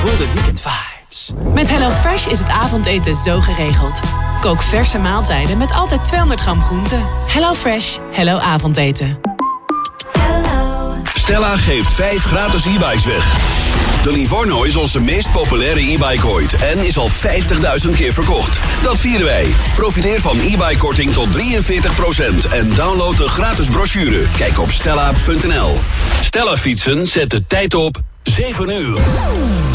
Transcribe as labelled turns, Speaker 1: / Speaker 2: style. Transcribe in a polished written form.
Speaker 1: Voel de weekend vibes.
Speaker 2: Met HelloFresh is het avondeten zo geregeld. Kook verse maaltijden met altijd 200 gram groente. HelloFresh, hello avondeten.
Speaker 3: Stella geeft 5 gratis e-bikes weg. De Livorno is onze meest populaire e-bike ooit en is al 50.000 keer verkocht. Dat vieren wij. Profiteer van e-bike-korting tot 43% en download de gratis brochure. Kijk op stella.nl. Stella fietsen zet de tijd op 7 uur.